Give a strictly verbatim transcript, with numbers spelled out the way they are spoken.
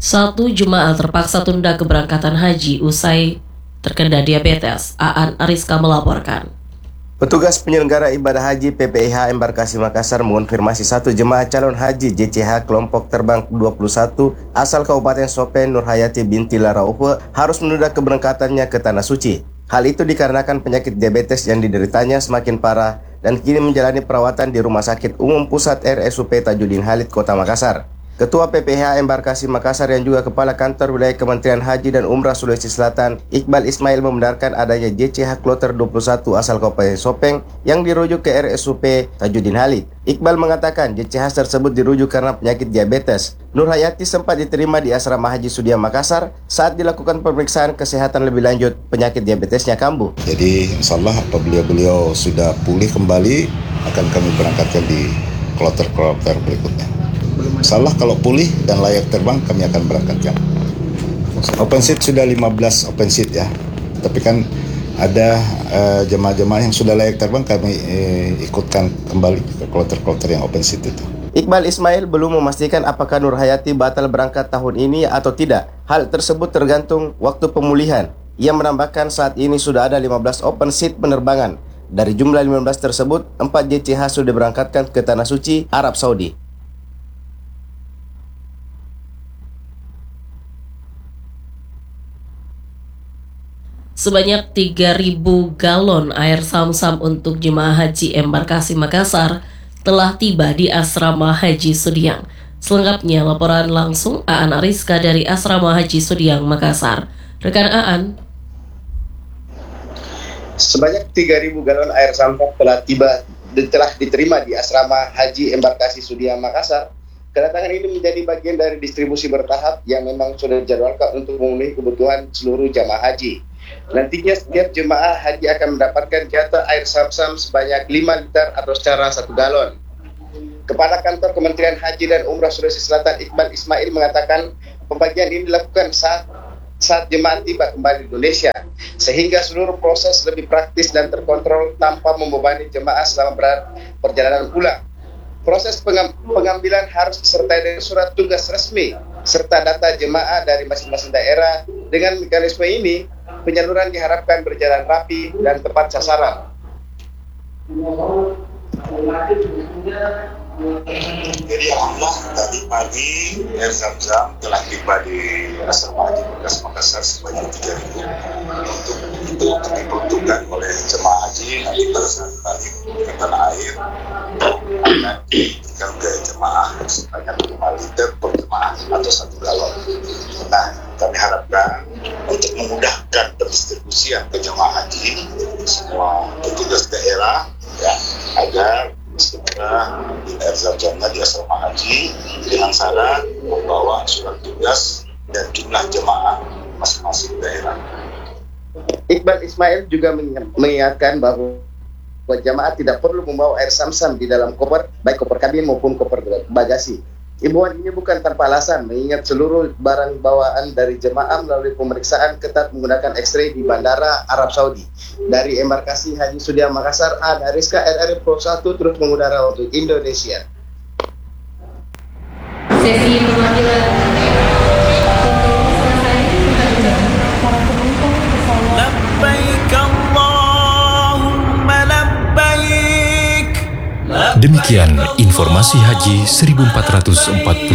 Satu jemaah terpaksa tunda keberangkatan haji usai terkena diabetes. Aan Ariska melaporkan. Petugas penyelenggara ibadah haji P P I H Embarkasi Makassar mengonfirmasi satu jemaah calon haji J C H kelompok terbang dua puluh satu asal Kabupaten Sopeng Nurhayati binti Laraufe harus menunda keberangkatannya ke Tanah Suci. Hal itu dikarenakan penyakit diabetes yang dideritanya semakin parah dan kini menjalani perawatan di Rumah Sakit Umum Pusat R S U P Tajudin Halid, Kota Makassar. Ketua P P I H Embarkasi Makassar yang juga Kepala Kantor Wilayah Kementerian Haji dan Umrah Sulawesi Selatan, Iqbal Ismail, membenarkan adanya J C H Kloter dua puluh satu asal Kabupaten Sopeng yang dirujuk ke R S U P Tajudin Halid. Iqbal mengatakan J C H tersebut dirujuk karena penyakit diabetes. Nurhayati sempat diterima di Asrama Haji Sudia Makassar saat dilakukan pemeriksaan kesehatan lebih lanjut, penyakit diabetesnya kambuh. Jadi insya Allah apabila beliau sudah pulih kembali akan kami berangkatkan di kloter-kloter berikutnya. Insya Allah kalau pulih dan layak terbang kami akan berangkatkan. Open seat sudah lima belas open seat ya. Tapi kan ada uh, jemaah-jemaah yang sudah layak terbang kami uh, ikutkan kembali ke kloter-kloter yang open seat itu. Iqbal Ismail belum memastikan apakah Nurhayati batal berangkat tahun ini atau tidak. Hal tersebut tergantung waktu pemulihan. Ia menambahkan saat ini sudah ada lima belas open seat penerbangan. Dari jumlah lima belas tersebut, empat J C H sudah berangkatkan ke Tanah Suci, Arab Saudi. Sebanyak tiga ribu galon air Zam-Zam untuk jemaah haji Embarkasi Makassar telah tiba di Asrama Haji Sudiang. Selengkapnya laporan langsung Aan Ariska dari Asrama Haji Sudiang, Makassar. Rekan Aan. Sebanyak tiga ribu galon air Zam-Zam telah tiba telah diterima di Asrama Haji Embarkasi Sudiang, Makassar. Kedatangan ini menjadi bagian dari distribusi bertahap yang memang sudah dijadwalkan untuk memenuhi kebutuhan seluruh jamaah haji. Nantinya setiap jemaah haji akan mendapatkan jatah air Zam-Zam sebanyak lima liter atau secara satu galon. Kepala Kantor Kementerian Haji dan Umrah Sulawesi Selatan Iqbal Ismail mengatakan pembagian ini dilakukan saat saat jemaah tiba kembali di Indonesia, sehingga seluruh proses lebih praktis dan terkontrol tanpa membebani jemaah selama berada perjalanan pulang. Proses pengam, pengambilan harus disertai dengan surat tugas resmi serta data jemaah dari masing-masing daerah. Dengan mekanisme ini, penyaluran diharapkan berjalan rapi dan tepat sasaran. Jadi alhamdulillah tadi pagi air Zam-Zam telah tiba di Asrama Haji Embarkasi Makassar sebanyak tiga ribu. Untuk itu diperuntukkan oleh jemaah haji nanti pada saat balik ke tanah air akan diberikan ke jemaah sebanyak lima liter per jemaah atau satu galon. Nah, kami harapkan untuk memudahkan pendistribusian ke jemaah haji semua petugas daerah ya agar segera di air Zam-Zamnya di Asrama Haji dengan syarat membawa surat tugas dan jumlah jemaah masing-masing daerah. Iqbal Ismail juga mengingatkan bahwa jemaah tidak perlu membawa air Zam-Zam di dalam koper, baik koper kabin maupun koper bagasi. Imbauan ini bukan tanpa alasan, mengingat seluruh barang bawaan dari jemaah melalui pemeriksaan ketat menggunakan X-ray di Bandara Arab Saudi. Dari Embarkasi Haji Sudiang Makassar, Aan Ariska R R Pro satu terus mengudara untuk Indonesia. Sesi perwakilan Demikian informasi Haji seribu empat ratus empat puluh